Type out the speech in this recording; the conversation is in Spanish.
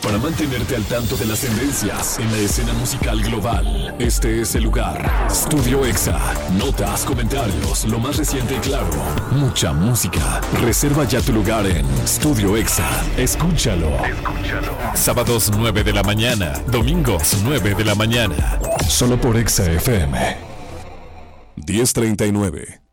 Para mantenerte al tanto de las tendencias en la escena musical global, este es el lugar. Estudio Exa. Notas, comentarios, lo más reciente y claro. Mucha música. Reserva ya tu lugar en Estudio Exa. Escúchalo. Sábados 9 de la mañana. Domingos 9 de la mañana. Solo por Exa FM. 10:39.